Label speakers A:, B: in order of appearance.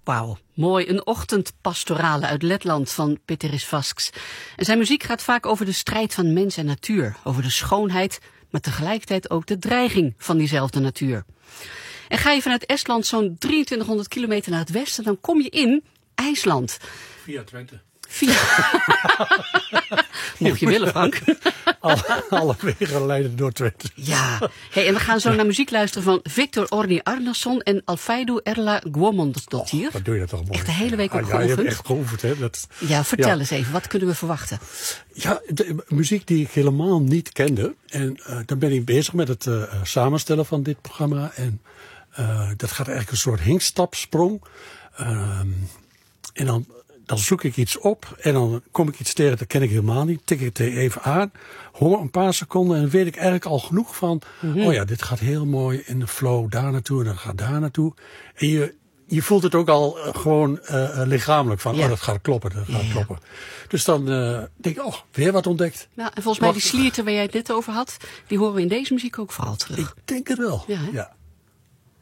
A: Wauw, mooi. Een ochtendpastorale uit Letland van Peteris Vasks. En zijn muziek gaat vaak over de strijd van mens en natuur. Over de schoonheid, maar tegelijkertijd ook de dreiging van diezelfde natuur. En ga je vanuit Estland zo'n 2300 kilometer naar het westen, dan kom je in IJsland.
B: Via Twente.
A: Mocht je willen, Frank.
B: Alle wegen leiden door Twente.
A: Ja, hey, en we gaan zo naar muziek luisteren van Viktor Orni Arnason en Alfaidu Erla Guomondottir.
B: Wat doe je dat toch mooi.
A: Echt de hele week op
B: Ja, je
A: geoefend.
B: hebt echt geoefend, hè?
A: Ja, vertel eens even, wat kunnen we verwachten?
B: Ja, de muziek die ik helemaal niet kende. En dan ben ik bezig met het samenstellen van dit programma. En dat gaat eigenlijk een soort hinkstapsprong. En dan zoek ik iets op en dan kom ik iets tegen, dat ken ik helemaal niet. Tik ik het even aan, hoor een paar seconden en dan weet ik eigenlijk al genoeg van... Oh ja, dit gaat heel mooi in de flow daar naartoe en dat gaat daar naartoe. En je voelt het ook al gewoon lichamelijk van, oh dat gaat kloppen, dat gaat kloppen. Dus dan denk ik, oh, weer wat ontdekt.
A: Nou, en volgens mij die slierten waar jij het net over had, die horen we in deze muziek ook vooral terug.
B: Ik denk het wel,
A: Ja, hè?
B: ja.